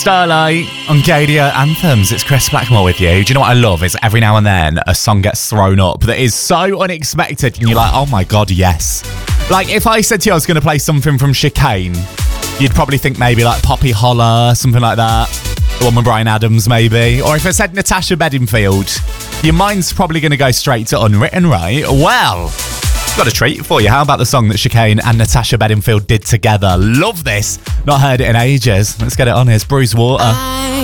Starlight on Gadio Anthems. It's Chris Blackmore with you. Do you know what I love is every now and then a song gets thrown up that is so unexpected and you're like, oh my God, yes. Like if I said to you I was going to play something from Chicane, you'd probably think maybe like Poppy Holler, something like that. The one with Bryan Adams maybe. Or if I said Natasha Bedingfield, your mind's probably going to go straight to Unwritten, right? Well, got a treat for you. How about the song that Chicane and Natasha Bedingfield did together? Love this. Not heard it in ages. Let's get it on. Here's Bruce Water.